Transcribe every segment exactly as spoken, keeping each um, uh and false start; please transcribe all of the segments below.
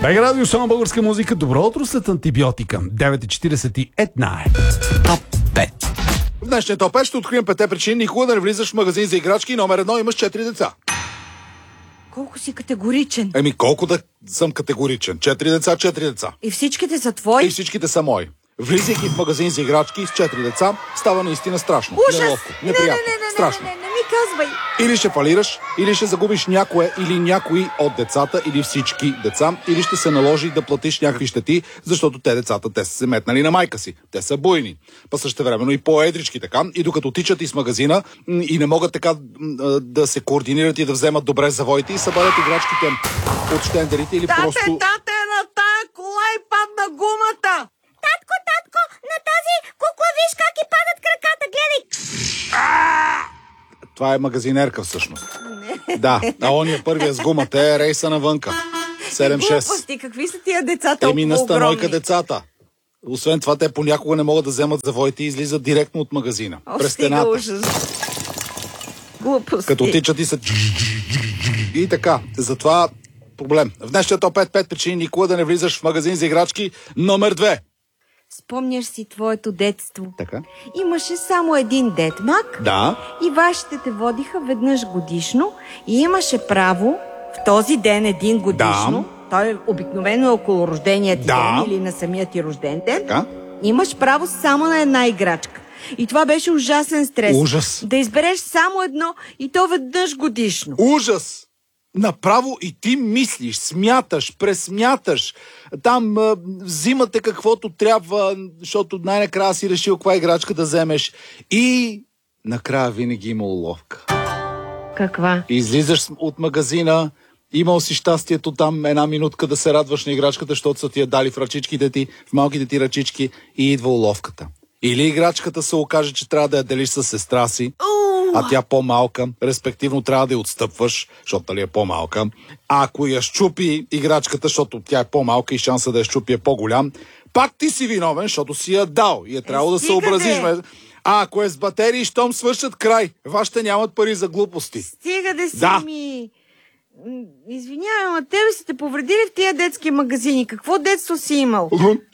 Бега радио, само българска музика. Добро утро след антибиотика. девет и четиридесет и една е. Топ пет. В днешния топ пет ще открием петте причини никога да не влизаш в магазин за играчки. Номер едно, имаш четири деца. Колко си категоричен. Еми колко да съм категоричен. Четири деца, четири деца. И всичките са твои? И всичките са мои. Влизайки в магазин за играчки с четири деца, става наистина страшно. Ужас! Неловко, неприятно, не, не, не, страшно. Не, не, не, не ми казвай. Или ще фалираш, или ще загубиш някое или някои от децата, или всички деца, или ще се наложи да платиш някакви щети, защото те децата, те са се метнали на майка си. Те са буйни. Па същевременно и по-едрички така. И докато тичат из магазина и не могат така да се координират и да вземат добре завоите и събарят играчките от щендерите или тате, просто... Тате, на тая кола и падна гумата! Татко, татко, на тази кукла виж как и падат краката, гледай! Това е магазинерка всъщност. Да, а ония първия с гумата е рейса навънка. седем шест. Глупости, какви са тия деца толкова Еми на станойка огромни? децата. Освен това, те понякога не могат да вземат завоите и излизат директно от магазина. О, през стига стената. ужас. Глупости. Като тичат и са... И така. Затова проблем. В днешния топ пет, пет причини никога да не влизаш в магазин за играчки. Номер две. Спомняш си твоето детство. Така. Имаше само един детмак. Да. И вашите те водиха веднъж годишно и имаше право в този ден един годишно, Да. той обикновено е около рождения ти Да. ден или на самия ти рожден ден, Така. имаш право само на една играчка. И това беше ужасен стрес. Ужас. Да избереш само едно и то веднъж годишно. Ужас! Направо и ти мислиш, смяташ, пресмяташ. Там а, взимате каквото трябва, защото най-накрая си решил каква играчка да вземеш. И накрая винаги има уловка. Каква? Излизаш от магазина, имал си щастието там една минутка да се радваш на играчката, защото са ти я дали в ръчичките ти, в малките ти ръчички и идва уловката. Или играчката се окаже, че трябва да я делиш с сестра си, а тя по-малка, респективно трябва да я отстъпваш, защото ли е по-малка. А ако я щупи играчката, защото тя е по-малка и шанса да я щупи е по-голям, пак ти си виновен, защото си я дал и е трябвало да се съобразиш. А ако е с батерии, щом свършат край, вашите нямат пари за глупости. Стига да си Да. ми... М, Извинявам, а тебе са те повредили в тия детски магазини. Какво детство си имал?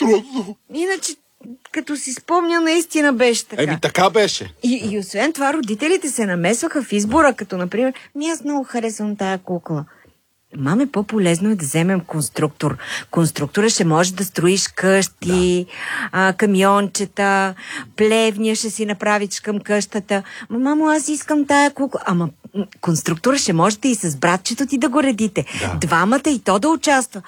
Иначе, като си спомня, наистина беше така. Еми така беше. И, и освен това, родителите се намесваха в избора, като например, ми аз много харесвам тая кукла. Маме, по-полезно е да вземем конструктор. Конструктора ще може да строиш къщи, да. а, камиончета, плевния ще си направиш към къщата. Ма, мамо, аз искам тая кукла. Ама м, конструктора ще можете и с братчето ти да го редите. Да. Двамата и то да участва.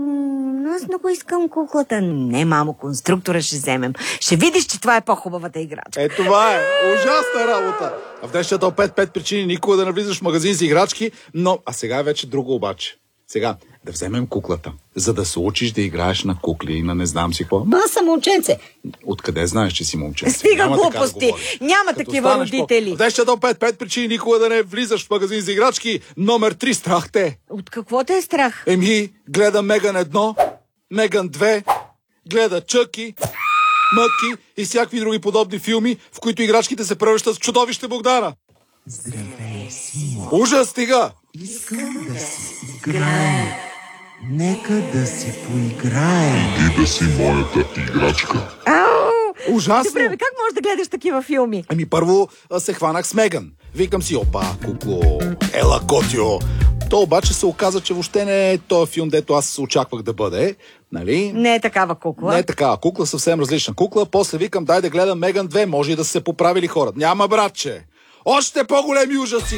М, аз много искам куклата. Не, мамо, конструктора ще вземем. Ще видиш, че това е по-хубавата играчка. Е, това е ужасна работа. В днешния топ пет, пет причини никога да не влизаш в магазин за играчки, но... А сега е вече друго обаче. Сега, да вземем куклата, за да се учиш да играеш на кукли и на не знам си какво. Аз съм момченце. Откъде знаеш, че си момченце? Стига Няма така да глупости. говориш. Няма Като такива станеш по- родители. В днешния топ пет, пет причини никога да не влизаш в магазин за играчки. Номер три, страх те. От какво те е страх? Еми, гледа Меган едно, Меган две, гледа Чъки, Мъки и всякакви други подобни филми, в които играчките се превръщат в чудовище Богдана. Здравей, Симо. Ужас, стига! Искам да си играем. Нека да си поиграем. Ти да си моята играчка. Ау! Ужасно! Добре, бе, как можеш да гледаш такива филми? Ами първо а, се хванах с Меган. Викам си, опа, кукло, ела котио. То обаче се оказа, че въобще не е този филм, дето аз очаквах да бъде. Нали? Не е такава кукла. Не е такава кукла, съвсем различна кукла. После викам, дай да гледам Меган две, може и да са се поправили хората. Няма, братче! Още по-големи ужаси!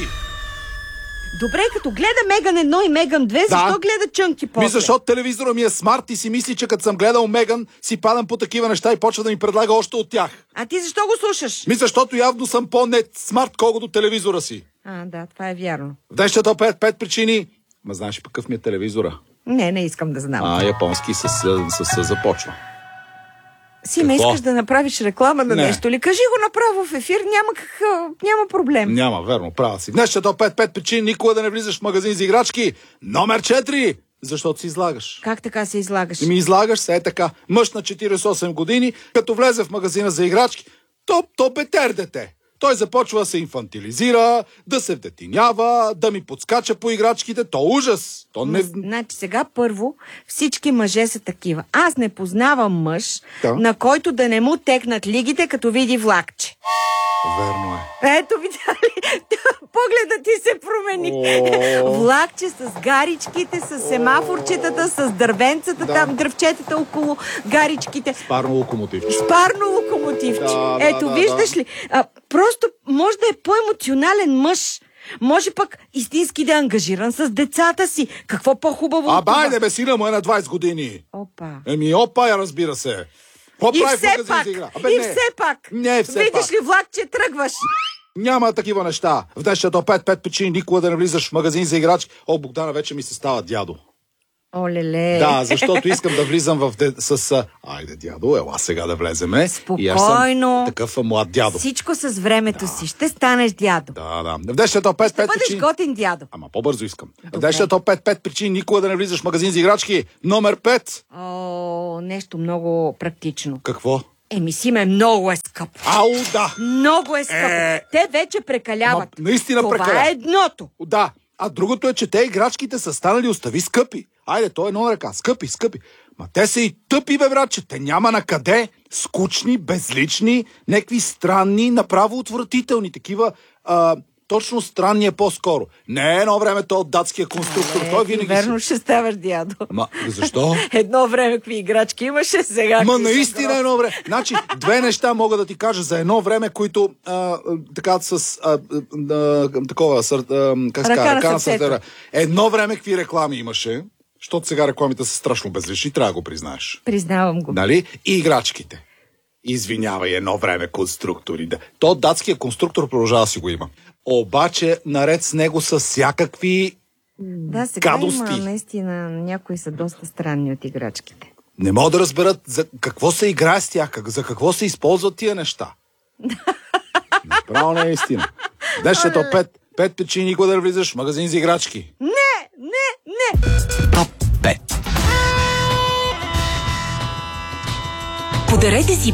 Добре, като гледа Меган едно и Меган две, защо Да. гледа Чънки после? Ми, защото телевизора ми е смарт и си мисли, че като съм гледал Меган, си падам по такива неща и почва да ми предлага още от тях. А ти защо го слушаш? Ми, защото явно съм по-нет смарт, колкото телевизора си. А, да, това е вярно. В днешния топ пет, пет причини. Ма знаеш пък какъв ми е телевизора? Не, не искам да знам. А, японски с, с, с, с започва. Си ме какво? искаш да направиш реклама на Не. нещо ли? Кажи го направо в ефир, няма, какъв, няма проблем. Няма, верно, права си. Днес ще топ пет, пет причини никога да не влизаш в магазин за играчки. Номер четири. Защото си излагаш. Как така се излагаш? Ми излагаш се е така. Мъж на четиридесет и осем години, като влезе в магазина за играчки, то, то бетер дете. Той започва да се инфантилизира, да се вдетинява, да ми подскача по играчките. То ужас! То не... Значи сега първо всички мъже са такива. Аз не познавам мъж, Да. на който да не му текнат лигите, като види влакче. Верно е. Ето, видя ли? Погледът ти се промени. О. Влакче с гаричките, с семафорчетата, с дървенцата, Да. там дръвчетата около гаричките. Парно локомотивче. С парно локомотивче. Да, да, Ето, да, виждаш да. ли? А, просто може да е по-емоционален мъж. Може пък истински да е ангажиран с децата си. Какво по-хубаво А от това? байде бе, сина му е на двайсет години. Опа. Еми, опа, я разбира се. Какво И прави в все магазин пак, за игра? и не. все пак, Не, все видиш пак. ли влакче, тръгваш. Няма такива неща. В днешното пет-пет причини никога да не влизаш в магазин за играчки. О, Богдана вече ми се става дядо. Олеле. Да, защото искам да влизам в де... с... а, Айде, дядо, ела сега да влеземе. И аз съм Спокойно. такъв а, млад дядо. Всичко с времето си. Ще станеш дядо. Да, да. В днешното пет-пет Бъдеш причини... готин дядо. Ама по-бързо искам. В днешното пет-пет причини никога да не влизаш в магазин за играчки. Номер пет. О, нещо много практично. Какво? Еми, Симе, много е скъп. Ау, да. Много е скъп. Е. Те вече прекаляват. Ма, наистина Това прекаляват. е едното. Да. А другото е, че те играчките са станали остави скъпи. Айде, то е едно ръка. Скъпи, скъпи. Ма те са и тъпи, бе, братче. Те няма на къде. Скучни, безлични, някакви странни, направо отвратителни. Такива, а, точно странни е по-скоро. Не едно време то от датския конструктор. Той винаги Верно, си... ще ставаш дядо. Ма, защо? Едно време какви играчки имаше, сега... Ма какви са наистина грозни. едно време. Значи, две неща мога да ти кажа за едно време, които а, а, така с а, а, такова, сър, а, как се Ръка казва, на ръка на сърцето. сърдера. Едно време какви реклами имаше, защото сега рекламите са страшно безлични, трябва да го признаеш. Признавам го. Нали? И играчките. Извинявай, едно време конструктори. Да. То датския конструктор продължава да си го има. Обаче, наред с него са всякакви Да, сега гадости. има наистина, някои са доста странни от играчките. Не могат да разберат за какво се играе с тях, как- за какво се използват тия неща. Право не е истина. Днешното пет, пет причини никога да не влизаш в магазин за играчки. Не, не, не! Топ пет. Подарете си